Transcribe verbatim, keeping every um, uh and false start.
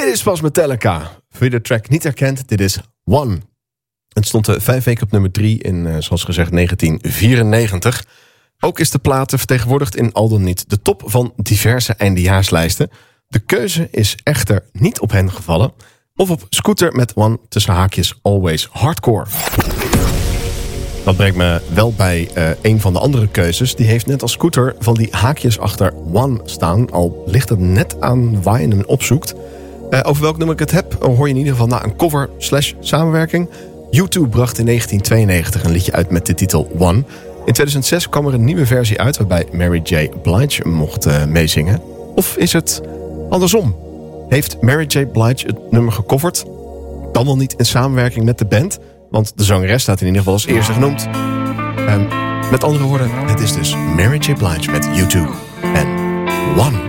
Dit is pas Metallica. Voor je de track niet herkent, dit is One. Het stond uh, vijf weken op nummer drie in, uh, zoals gezegd, negentien vierennegentig. Ook is de plaat vertegenwoordigd in al dan niet de top van diverse eindejaarslijsten. De keuze is echter niet op hen gevallen. Of op Scooter met One tussen haakjes Always Hardcore. Dat brengt me wel bij uh, een van de andere keuzes. Die heeft net als Scooter van die haakjes achter One staan. Al ligt het net aan waar je hem opzoekt. Uh, over welk nummer ik het heb, hoor je in ieder geval na een cover slash samenwerking. U twee bracht in negentien tweeënnegentig een liedje uit met de titel One. In tweeduizend zes kwam er een nieuwe versie uit waarbij Mary J. Blige mocht uh, meezingen. Of is het andersom? Heeft Mary J. Blige het nummer gecoverd? Dan wel niet in samenwerking met de band, want de zangeres staat in ieder geval als eerste genoemd. Um, met andere woorden, het is dus Mary J. Blige met U twee en One.